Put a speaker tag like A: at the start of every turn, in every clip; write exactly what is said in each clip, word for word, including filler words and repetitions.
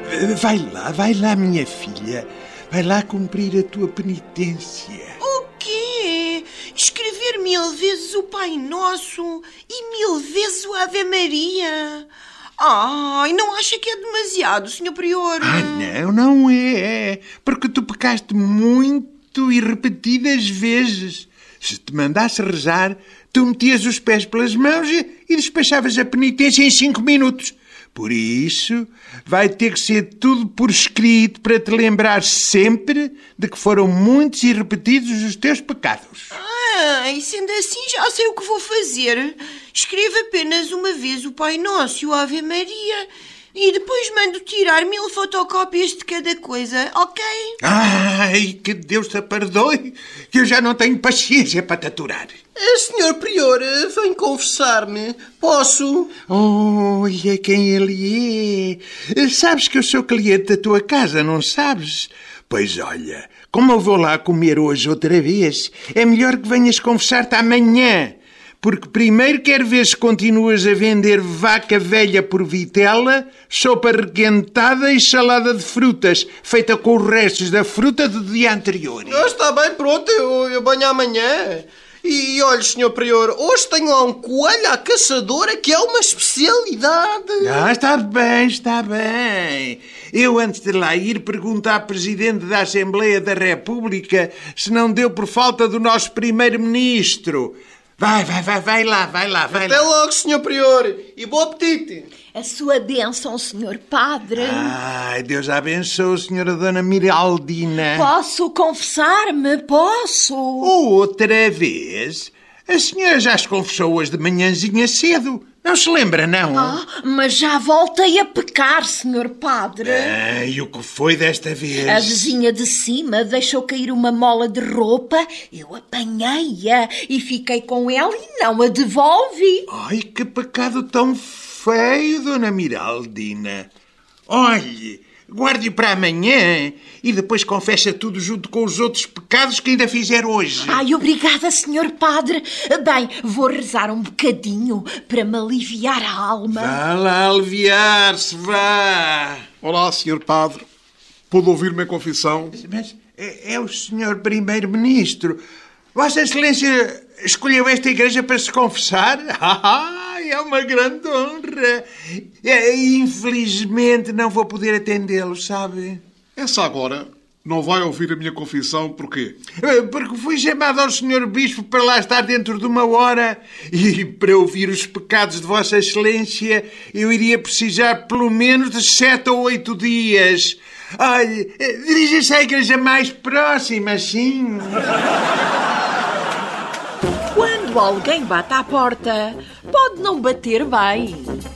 A: Vai lá, vai lá, minha filha. Vai lá cumprir a tua penitência.
B: O quê? Escrever mil vezes o Pai Nosso e mil vezes o Ave Maria? Ai, não acha que é demasiado, senhor Prior?
A: Ah, não, não é. Porque tu pecaste muito e repetidas vezes. Se te mandasse rezar, tu metias os pés pelas mãos e, e despachavas a penitência em cinco minutos. Por isso, vai ter que ser tudo por escrito para te lembrar sempre de que foram muitos e repetidos os teus pecados.
B: Ah, e sendo assim, já sei o que vou fazer. Escrevo apenas uma vez o Pai Nosso e o Ave Maria e depois mando tirar mil fotocópias de cada coisa, ok?
A: Ai, que Deus te perdoe, que eu já não tenho paciência para te aturar.
C: senhor Prior, vem confessar-me. Posso?
A: Olha quem ele é. Sabes que eu sou cliente da tua casa, não sabes? Pois olha, como eu vou lá comer hoje outra vez, é melhor que venhas confessar-te amanhã. Porque primeiro quero ver se continuas a vender vaca velha por vitela, sopa requentada e salada de frutas, feita com os restos da fruta do dia anterior.
C: Ah, está bem, pronto, eu, eu banho amanhã. E olha, senhor Prior, hoje tenho lá um coelho à caçadora que é uma especialidade.
A: Ah, está bem, está bem. Eu, antes de lá ir, pergunto à Presidente da Assembleia da República se não deu por falta do nosso Primeiro-Ministro. Vai, vai, vai, vai lá, vai lá, vai
C: Até
A: lá.
C: Até logo, senhor Prior, e bom apetite.
D: A sua bênção, senhor Padre.
A: Ai, Deus abençoe, senhora Dona Miraldina.
D: Posso confessar-me? Posso?
A: Outra vez? A senhora já se confessou hoje de manhãzinha cedo. Não se lembra, não?
D: Ah, mas já voltei a pecar, senhor Padre.
A: Ah, e o que foi desta vez?
D: A vizinha de cima deixou cair uma mola de roupa, eu apanhei-a e fiquei com ela e não a devolvi.
A: Ai, que pecado tão feio, Dona Miraldina. Olhe, guarde-o para amanhã e depois confessa tudo junto com os outros pecados que ainda fizer hoje.
D: Ai, obrigada, senhor Padre. Bem, vou rezar um bocadinho para me aliviar a alma.
A: Vá lá aliviar-se, vá.
E: Olá, senhor Padre. Pôde ouvir-me a confissão?
A: Mas é, é o senhor Primeiro-Ministro. Vossa Excelência escolheu esta igreja para se confessar? Ah, é uma grande honra. É, infelizmente não vou poder atendê-lo, sabe?
E: Essa agora não vai ouvir a minha confissão, porquê?
A: Porque fui chamado ao senhor Bispo para lá estar dentro de uma hora e para ouvir os pecados de Vossa Excelência eu iria precisar pelo menos de sete ou oito dias. Olhe, dirija-se à igreja mais próxima, sim.
D: Quando alguém bate à porta, pode não bater bem.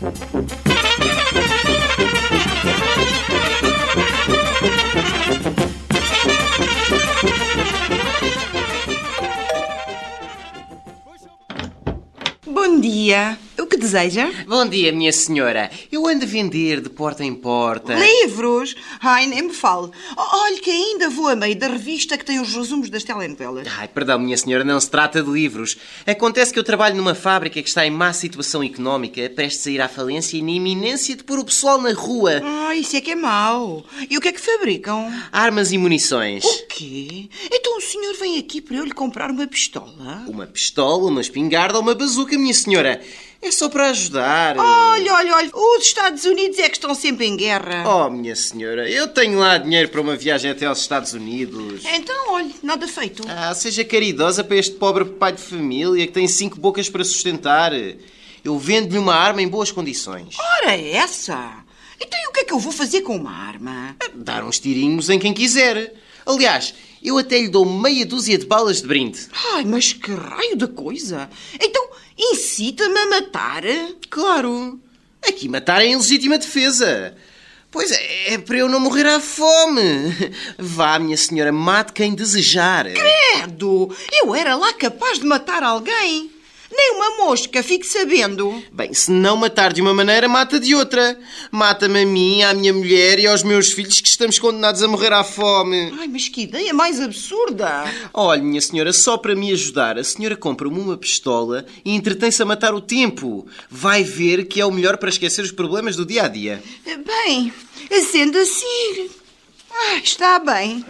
B: Bom dia. O que deseja?
C: Bom dia, minha senhora. Eu ando a vender de porta em porta.
B: Livros? Ai, nem me fale. Olhe que ainda vou a meio da revista que tem os resumos das telenovelas.
C: Ai, perdão, minha senhora, não se trata de livros. Acontece que eu trabalho numa fábrica que está em má situação económica, prestes a ir à falência e na iminência de pôr o pessoal na rua.
B: Ah, isso é que é mau. E o que é que fabricam?
C: Armas e munições.
B: O quê? Então o senhor vem aqui para eu lhe comprar uma pistola?
C: Uma pistola, uma espingarda ou uma bazuca, minha senhora. É só para ajudar.
B: Olha, olha, olha. Os Estados Unidos é que estão sempre em guerra.
C: Oh, minha senhora, eu tenho lá dinheiro para uma viagem até aos Estados Unidos.
B: Então, olha, nada feito.
C: Ah, seja caridosa para este pobre pai de família que tem cinco bocas para sustentar. Eu vendo-lhe uma arma em boas condições.
B: Ora, essa? Então e o que é que eu vou fazer com uma arma?
C: Dar uns tirinhos em quem quiser. Aliás, eu até lhe dou meia dúzia de balas de brinde.
B: Ai, mas que raio de coisa! Então, incita-me a matar?
C: Claro. Aqui matar é em legítima defesa. Pois é, é para eu não morrer à fome. Vá, minha senhora, mate quem desejar.
B: Credo! Eu era lá capaz de matar alguém. Nem uma mosca, fique sabendo.
C: Bem, se não matar de uma maneira, mata de outra. Mata-me a mim, à minha mulher e aos meus filhos que estamos condenados a morrer à fome.
B: Ai, mas que ideia mais absurda.
C: Olhe, minha senhora, só para me ajudar, a senhora compra-me uma pistola e entretém-se a matar o tempo. Vai ver que é o melhor para esquecer os problemas do dia-a-dia.
B: Bem, Sendo assim, ah, está bem.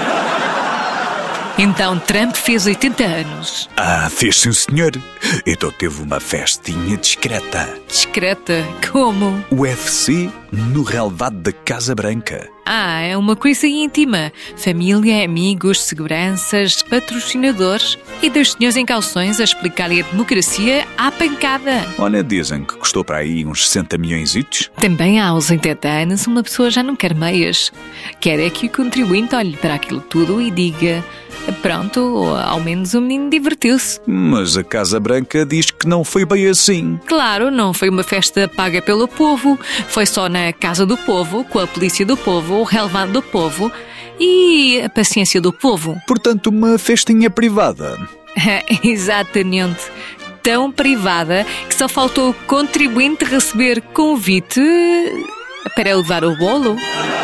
F: Então Trump fez oitenta anos.
G: Ah, fez sim, senhor. Então teve uma festinha discreta.
F: Discreta? Como?
G: U F C no relevado da Casa Branca.
F: Ah, é uma coisa íntima. Família, amigos, seguranças, patrocinadores e dois senhores em calções a explicarem a democracia à pancada.
G: Olha, dizem que custou para aí uns sessenta milhões.
F: Também há aos oitenta anos uma pessoa já não quer meias. Quer é que o contribuinte olhe para aquilo tudo e diga: pronto, ao menos o menino divertiu-se.
G: Mas a Casa Branca diz que não foi bem assim.
F: Claro, não foi uma festa paga pelo povo. Foi só na casa do povo, com a polícia do povo, o relevado do povo e a paciência do povo.
G: Portanto, uma festinha privada.
F: Exatamente. Tão privada que só faltou o contribuinte receber convite para levar o bolo.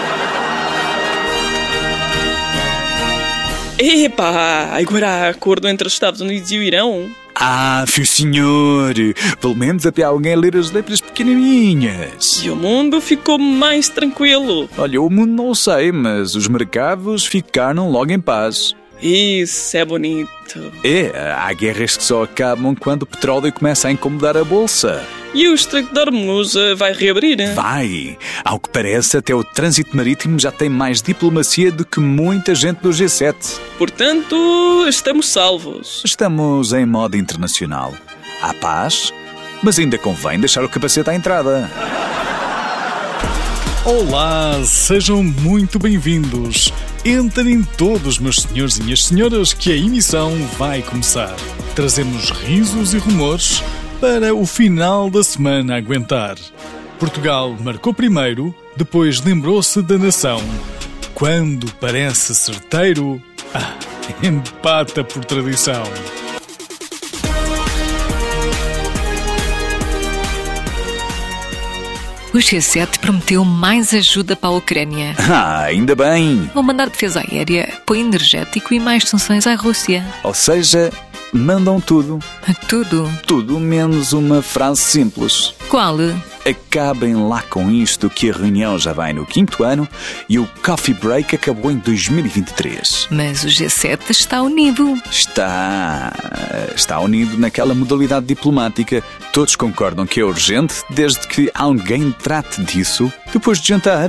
H: Epá, agora há acordo entre os Estados Unidos e o Irão?
G: Ah, fio senhor, pelo menos até alguém ler as letras pequenininhas.
H: E o mundo ficou mais tranquilo.
G: Olha, o mundo não sei, mas os mercados ficaram logo em paz.
H: Isso é bonito.
G: É, há guerras que só acabam quando o petróleo começa a incomodar a bolsa.
H: E o Estreito de Hormuz vai reabrir?
G: Vai! Ao que parece, até o trânsito marítimo já tem mais diplomacia do que muita gente do G sete.
H: Portanto, estamos salvos.
G: Estamos em modo internacional. Há paz, mas ainda convém deixar o capacete à entrada.
I: Olá, sejam muito bem-vindos. Entrem todos, meus senhores e minhas senhoras, que a emissão vai começar. Trazemos risos e rumores para o final da semana a aguentar. Portugal marcou primeiro, depois lembrou-se da nação. Quando parece certeiro, ah, empata por tradição.
F: O G sete prometeu mais ajuda para a Ucrânia.
G: Ah, ainda bem!
F: Vão mandar defesa aérea, apoio energético e mais sanções à Rússia.
G: Ou seja, mandam tudo.
F: Tudo?
G: Tudo menos uma frase simples.
F: Qual?
G: Acabem lá com isto, que a reunião já vai no quinto ano e o coffee break acabou em dois mil e vinte e três.
F: Mas o G sete está unido.
G: Está... está unido naquela modalidade diplomática. Todos concordam que é urgente, desde que alguém trate disso depois de jantar.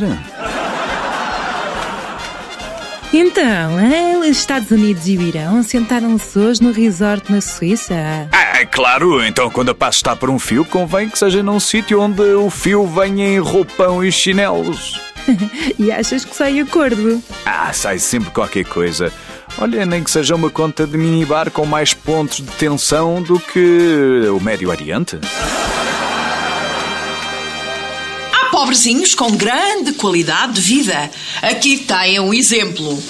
J: Então, hein? Os Estados Unidos e o Irão sentaram-se hoje no resort na Suíça.
G: Ah, claro, então quando a paz está por um fio, convém que seja num sítio onde o fio venha em roupão e chinelos.
J: E achas que sai acordo?
G: Ah, sai sempre qualquer coisa. Olha, nem que seja uma conta de minibar com mais pontos de tensão do que o Médio Oriente.
K: Pobrezinhos com grande qualidade de vida. Aqui têm um exemplo.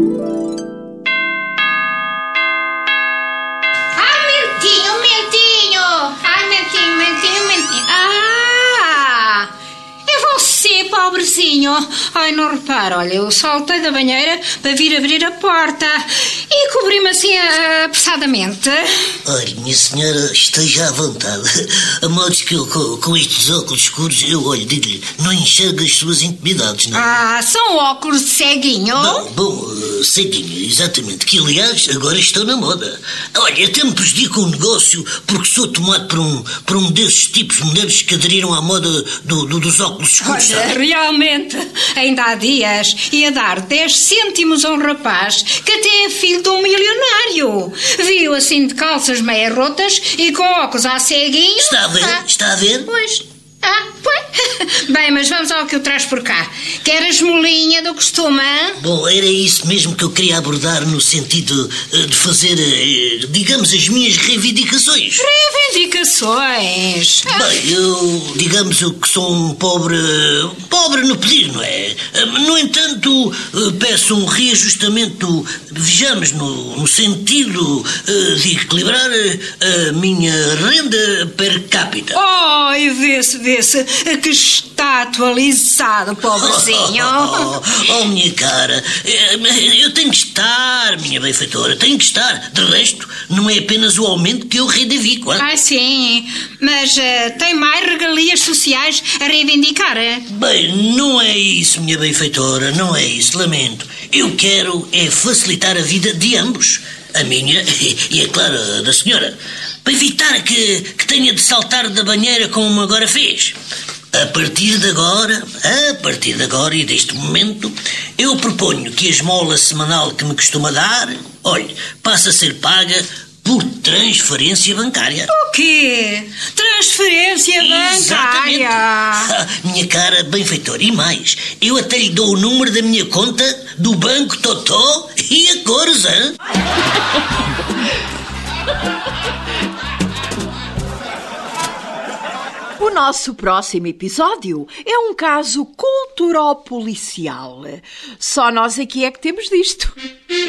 L: Ai, mentinho, mentinho! Ai, mentinho, mentinho, mentinho. Ah! É você, pobrezinho. Ai, não repara, olha, eu saltei da banheira para vir abrir a porta e cobri-me assim apressadamente.
M: Olha, minha senhora, esteja à vontade. A modo que eu, com, com estes óculos escuros, eu, olho, digo-lhe, não enxergo as suas intimidades, não.
L: Ah, são óculos de ceguinho?
M: Bom, bom, uh, ceguinho, exatamente, que aliás agora estão na moda. Olha, até me prejudica um negócio porque sou tomado por um, por um desses tipos modernos que aderiram à moda do, do, dos óculos escuros.
L: Olha, realmente, ainda há dias ia dar dez cêntimos a um rapaz que até é filho de um milionário. Viu assim de calças meia rotas e com óculos à ceguinho.
M: Está a ver? Ah, está a ver?
L: Pois. Ah, pois. Bem, mas vamos ao que eu traz por cá. Queres molinha do costume, hein?
M: Bom, era isso mesmo que eu queria abordar no sentido de fazer, digamos, as minhas reivindicações.
L: Reivindicações?
M: Bem, eu, digamos, eu que sou um pobre... pobre no pedir, não é? No entanto, peço um reajustamento, vejamos, no, no sentido de equilibrar a minha renda per capita.
L: Oh, e vê-se, vê-se que está atualizado, pobrezinho.
M: Oh, oh, oh, minha cara, eu tenho que estar, minha benfeitora, tenho que estar. De resto, não é apenas o aumento que eu reivindico. Hein?
L: Ah, sim, mas uh, tem mais regalias sociais a reivindicar. É?
M: Bem, não é isso, minha benfeitora, não é isso, lamento. Eu quero é facilitar a vida de ambos. A minha e, é claro, a da senhora. Para evitar que, que tenha de saltar da banheira como agora fez. A partir de agora, a partir de agora e deste momento, eu proponho que a esmola semanal que me costuma dar, olhe, passe a ser paga por transferência bancária.
L: O quê? Transferência
M: Exatamente.
L: bancária?
M: Ah, minha cara benfeitora, e mais, eu até lhe dou o número da minha conta do Banco Totó e a cores, hein?
D: O nosso próximo episódio é um caso cultural-policial. Só nós aqui é que temos disto.